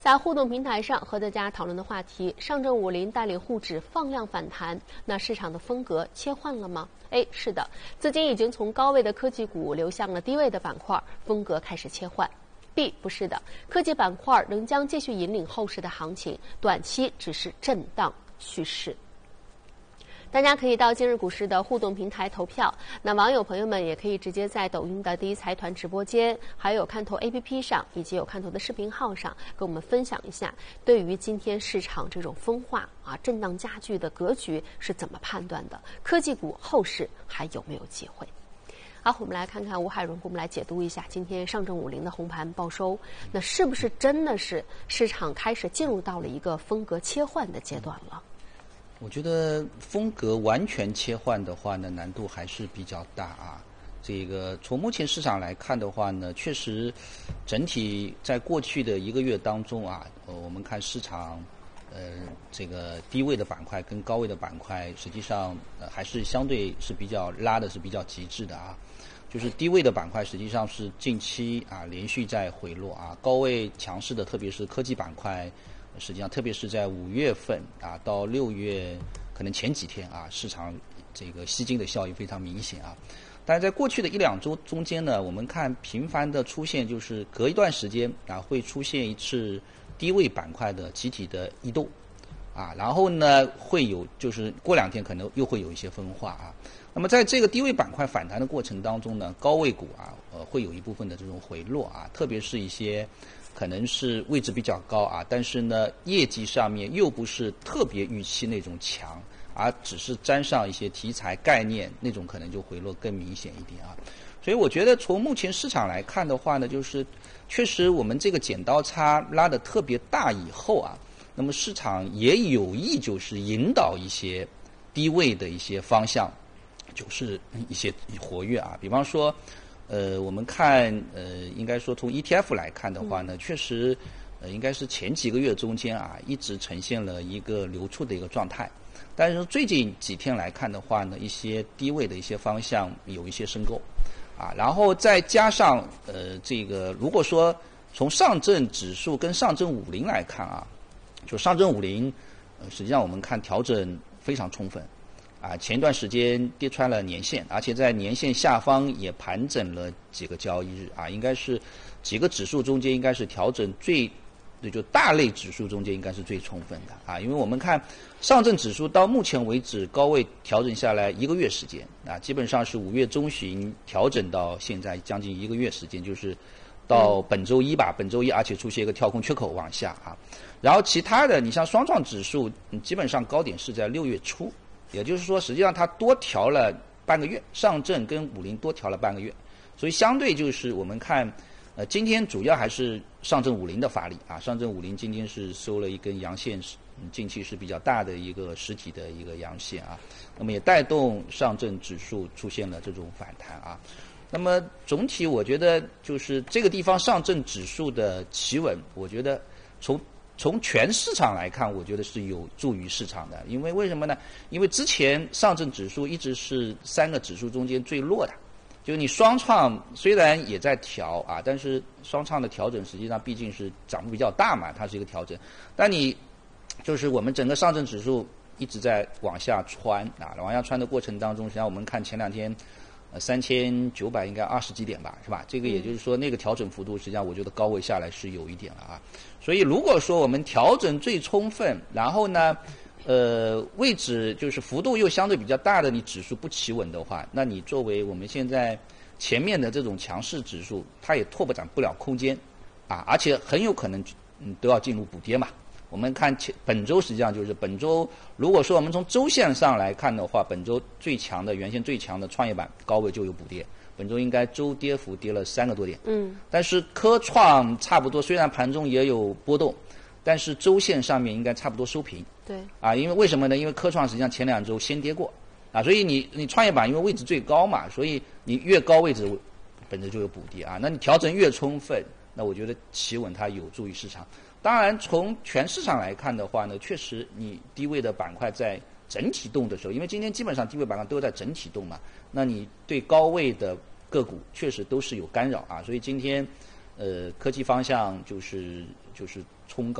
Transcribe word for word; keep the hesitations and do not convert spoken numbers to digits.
在互动平台上和大家讨论的话题，上证五零带领沪指放量反弹，那市场的风格切换了吗？A 是的，资金已经从高位的科技股流向了低位的板块，风格开始切换。B 不是的，科技板块仍将继续引领后市的行情，短期只是震荡蓄势。大家可以到今日股市的互动平台投票，那网友朋友们也可以直接在抖音的第一财团直播间，还有看头 A P P 上，以及有看头的视频号上，跟我们分享一下对于今天市场这种分化啊、震荡加剧的格局是怎么判断的？科技股后市还有没有机会？好，我们来看看吴海荣给我们来解读一下今天上证五零的红盘报收，那是不是真的是市场开始进入到了一个风格切换的阶段了？ 我觉得风格完全切换的话呢，难度还是比较大啊。这个从目前市场来看的话呢，确实整体在过去的一个月当中啊，呃，我们看市场，呃，这个低位的板块跟高位的板块，实际上呃还是相对是比较拉的是比较极致的啊。就是低位的板块实际上是近期啊连续在回落啊，高位强势的，特别是科技板块。实际上，特别是在五月份啊到六月，可能前几天啊，市场这个吸金的效应非常明显啊。但是在过去的一两周中间呢，我们看频繁的出现，就是隔一段时间啊，会出现一次低位板块的集体的异动啊，然后呢，会有就是过两天可能又会有一些分化啊。那么在这个低位板块反弹的过程当中呢，高位股啊，呃，会有一部分的这种回落啊，特别是一些。可能是位置比较高啊，但是呢，业绩上面又不是特别预期那种强，而只是沾上一些题材概念那种，可能就回落更明显一点啊。所以我觉得从目前市场来看的话呢，就是确实我们这个剪刀差拉得特别大以后啊，那么市场也有意就是引导一些低位的一些方向，就是一些活跃啊，比方说。呃，我们看，呃，应该说从 E T F 来看的话呢，确实，呃，应该是前几个月中间啊，一直呈现了一个流出的一个状态。但是最近几天来看的话呢，一些低位的一些方向有一些申购，啊，然后再加上呃，这个如果说从上证指数跟上证五零来看啊，就上证五零，呃，实际上我们看调整非常充分。啊，前一段时间跌穿了年线，而且在年线下方也盘整了几个交易日啊，应该是几个指数中间应该是调整最，对，就大类指数中间应该是最充分的啊，因为我们看上证指数到目前为止高位调整下来一个月时间啊，基本上是五月中旬调整到现在将近一个月时间，就是到本周一吧，本周一而且出现一个跳空缺口往下啊，然后其他的你像双创指数，基本上高点是在六月初。也就是说，实际上它多调了半个月，上证跟五零多调了半个月，所以相对就是我们看，呃，今天主要还是上证五零的发力啊，上证五零今天是收了一根阳线，嗯，近期是比较大的一个实体的一个阳线啊，那么也带动上证指数出现了这种反弹啊，那么总体我觉得就是这个地方上证指数的企稳，我觉得从从全市场来看，我觉得是有助于市场的，因为为什么呢？因为之前上证指数一直是三个指数中间最弱的，就你双创虽然也在调啊，但是双创的调整实际上毕竟是涨幅比较大嘛，它是一个调整，但你就是我们整个上证指数一直在往下穿啊，往下穿的过程当中，实际上我们看前两天。呃，三千九百应该二十几点吧，是吧？这个也就是说，那个调整幅度，实际上我觉得高位下来是有一点了啊。所以如果说我们调整最充分，然后呢，呃，位置就是幅度又相对比较大的，你指数不企稳的话，那你作为我们现在前面的这种强势指数，它也拓展不了空间啊，而且很有可能嗯都要进入补跌嘛。我们看前本周实际上就是本周，如果说我们从周线上来看的话，本周最强的原先最强的创业板高位就有补跌，本周应该周跌幅跌了三个多点。嗯。但是科创差不多，虽然盘中也有波动，但是周线上面应该差不多收平。 对。 啊，因为为什么呢？因为科创实际上前两周先跌过，啊，所以你你创业板因为位置最高嘛，所以你越高位置本周就有补跌啊，那你调整越充分，那我觉得企稳它有助于市场。当然，从全市场来看的话呢，确实你低位的板块在整体动的时候，因为今天基本上低位板块都在整体动嘛，那你对高位的个股确实都是有干扰啊。所以今天， 呃科技方向就是就是冲高。